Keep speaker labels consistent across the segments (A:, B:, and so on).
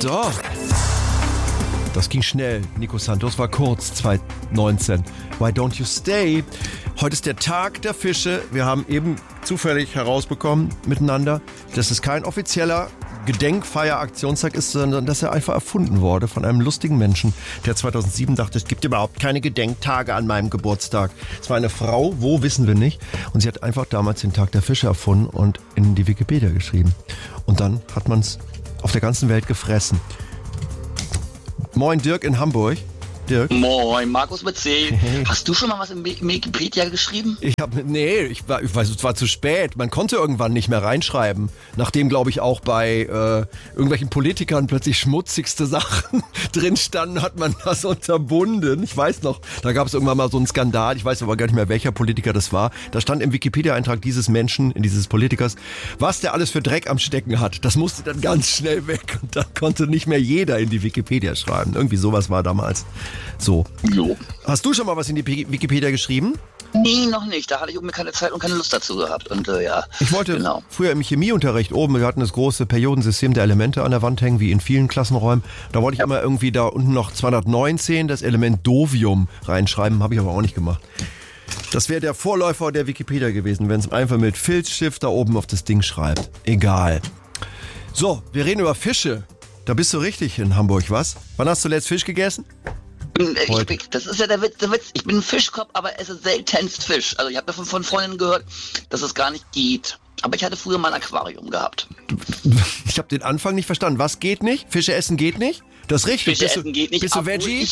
A: So. Das ging schnell. Nico Santos war kurz, 2019. Why don't you stay? Heute ist der Tag der Fische. Wir haben eben zufällig herausbekommen miteinander, dass es kein offizieller Gedenkfeier-Aktionstag ist, sondern dass er einfach erfunden wurde von einem lustigen Menschen, der 2007 dachte, es gibt überhaupt keine Gedenktage an meinem Geburtstag. Es war eine Frau, wo, wissen wir nicht. Und sie hat einfach damals den Tag der Fische erfunden und in die Wikipedia geschrieben. Und dann hat man es auf der ganzen Welt gefressen. Moin Dirk in Hamburg. Dirk.
B: Moin, Markus mit C. Hey. Hast du schon mal was in Wikipedia geschrieben?
A: Ich weiß, es war zu spät. Man konnte irgendwann nicht mehr reinschreiben. Nachdem, glaube ich, auch bei irgendwelchen Politikern plötzlich schmutzigste Sachen drin standen, hat man das unterbunden. Ich weiß noch, da gab es irgendwann mal so einen Skandal. Ich weiß aber gar nicht mehr, welcher Politiker das war. Da stand im Wikipedia-Eintrag dieses Menschen, dieses Politikers, was der alles für Dreck am Stecken hat. Das musste dann ganz schnell weg. Und dann konnte nicht mehr jeder in die Wikipedia schreiben. Irgendwie sowas war damals. So.
B: Jo.
A: Hast du schon mal was in die Wikipedia geschrieben?
B: Nee, noch nicht. Da hatte ich mir keine Zeit und keine Lust dazu gehabt. Und ja.
A: Ich wollte früher im Chemieunterricht oben, wir hatten das große Periodensystem der Elemente an der Wand hängen, wie in vielen Klassenräumen. Da wollte ich immer irgendwie da unten noch 219 das Element Dovium reinschreiben, habe ich aber auch nicht gemacht. Das wäre der Vorläufer der Wikipedia gewesen, wenn es einfach mit Filzstift da oben auf das Ding schreibt. Egal. So, wir reden über Fische. Da bist du richtig in Hamburg, was? Wann hast du zuletzt Fisch gegessen?
B: Das ist ja der Witz. Ich bin ein Fischkopf, aber esse seltenst Fisch. Also ich habe davon von Freundinnen gehört, dass es gar nicht geht. Aber ich hatte früher mal ein Aquarium gehabt.
A: Ich habe den Anfang nicht verstanden. Was geht nicht? Fische essen geht nicht? Das ist richtig.
B: Fische essen geht nicht.
A: Bist du Veggie?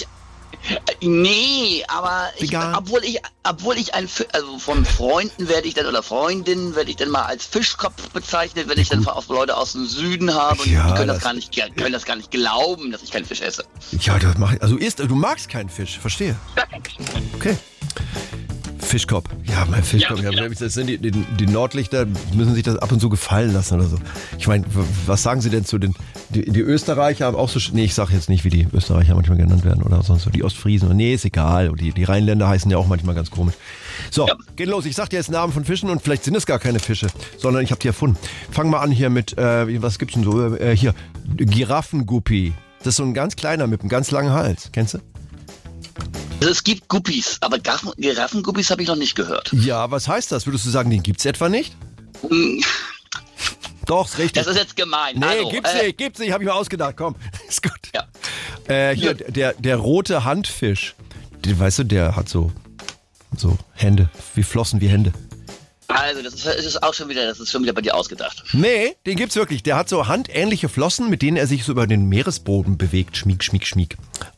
B: Nee, aber obwohl ich also von Freunden werde ich dann oder Freundinnen werde ich dann mal als Fischkopf bezeichnet, wenn ich dann auch Leute aus dem Süden habe und
A: ja,
B: die können das gar nicht glauben, dass ich keinen Fisch esse.
A: Ja, das mach ich. Also du magst keinen Fisch, verstehe.
B: Ja, kein Fisch.
A: Okay. Fischkopf. Ja, mein Fischkopf. Ja, das sind die Nordlichter, müssen sich das ab und zu gefallen lassen oder so. Ich meine, was sagen Sie denn zu den... Die Österreicher haben auch so... Nee, ich sage jetzt nicht, wie die Österreicher manchmal genannt werden oder sonst so. Die Ostfriesen. Nee, ist egal. Und die Rheinländer heißen ja auch manchmal ganz komisch. So, geht los. Ich sag dir jetzt Namen von Fischen und vielleicht sind es gar keine Fische, sondern ich habe die erfunden. Fang mal an hier mit... was gibt's denn so? Hier, Giraffenguppi. Das ist so ein ganz kleiner mit einem ganz langen Hals. Kennst du?
B: Also es gibt Guppies, aber Giraffenguppies habe ich noch nicht gehört.
A: Ja, was heißt das? Würdest du sagen, den gibt's etwa nicht? Doch, ist richtig.
B: Das ist jetzt gemein.
A: Nee,
B: also,
A: gibt's nicht, habe ich mir ausgedacht. Komm, ist gut.
B: Ja.
A: Hier, der rote Handfisch. Weißt du, der hat so Hände, wie Flossen wie Hände.
B: Also, das ist schon wieder bei dir ausgedacht.
A: Nee, den gibt's wirklich. Der hat so handähnliche Flossen, mit denen er sich so über den Meeresboden bewegt. Schmieg, schmieg, schmieg.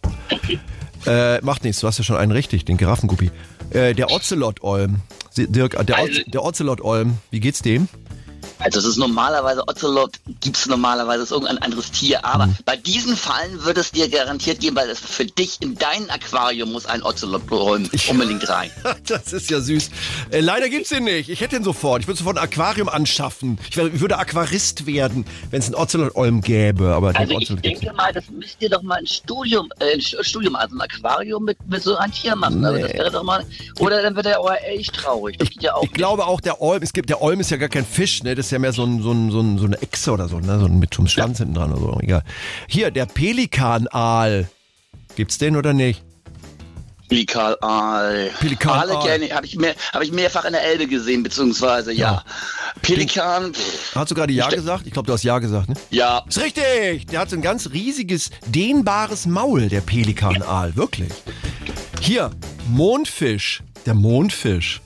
A: Macht nichts, du hast ja schon einen richtig, den Giraffenguppi. Der Ozelot-Olm. Dirk, der Ozelot-Olm, wie geht's dem?
B: Also es ist normalerweise, Ocelot gibt es normalerweise, ist irgendein anderes Tier, aber bei diesen Fallen wird es dir garantiert geben, weil es für dich in dein Aquarium muss ein Ocelot unbedingt rein.
A: Das ist ja süß. Leider gibt's den nicht. Ich hätte den sofort. Ich würde sofort ein Aquarium anschaffen. Ich würde Aquarist werden, wenn es einen Ocelot-Olm gäbe. Aber
B: also ich denke mal, das müsst ihr doch mal ein Studium, also ein Aquarium mit so einem Tier machen. Nee. Also das wäre doch mal, oder dann wird er auch echt traurig. Das geht ja auch
A: ich glaube auch, der Olm ist ja gar kein Fisch, ne? Das ist ja mehr so eine Echse oder so, ne? So mit so einem Schwanz hinten dran oder so. Egal. Hier, der Pelikanaal. Gibt's den oder nicht?
B: Pelikanaal.
A: Pelikanaal.
B: Habe ich mehrfach in der Elbe gesehen, beziehungsweise ja. Pelikan.
A: Hast du gerade Ja gesagt? Ich glaube, du hast Ja gesagt, ne?
B: Ja.
A: Ist richtig. Der hat so ein ganz riesiges, dehnbares Maul, der Pelikanaal. Ja. Wirklich. Hier, Mondfisch. Der Mondfisch.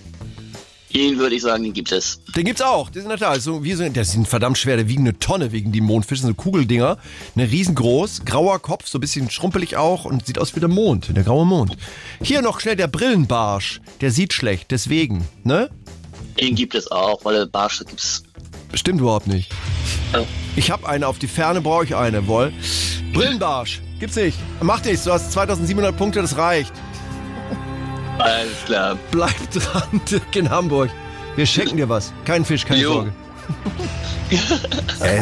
B: Den würde ich sagen, den gibt es.
A: Den gibt's auch. Die sind natürlich der sind verdammt schwer. Der wiegen eine Tonne wegen die Mondfische. So Kugeldinger. Ne, riesengroß. Grauer Kopf, so ein bisschen schrumpelig auch und sieht aus wie der Mond. Der graue Mond. Hier noch schnell der Brillenbarsch. Der sieht schlecht, deswegen. Ne?
B: Den gibt es auch, weil der Barsch gibt's.
A: Stimmt überhaupt nicht.
B: Oh.
A: Ich habe eine. Auf die Ferne brauche ich eine. Wohl. Brillenbarsch. Gibt's nicht. Macht nichts. Du hast 2700 Punkte. Das reicht.
B: Alles klar.
A: Bleib dran, Dirk in Hamburg. Wir schenken dir was. Kein Fisch, keine Sorge.